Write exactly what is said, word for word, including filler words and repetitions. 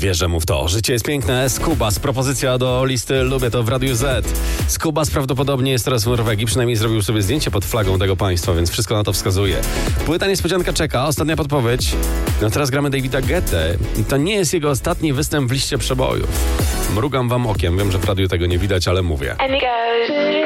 Wierzę mu w to. Życie jest piękne. Skubas. Propozycja do listy Lubię to w Radiu Z. Skubas prawdopodobnie jest teraz w Norwegii. Przynajmniej zrobił sobie zdjęcie pod flagą tego państwa, więc wszystko na to wskazuje. Płyta niespodzianka czeka. Ostatnia podpowiedź. No teraz gramy Davida Guettę. I to nie jest jego ostatni występ w liście przebojów. Mrugam wam okiem. Wiem, że w radiu tego nie widać, ale mówię.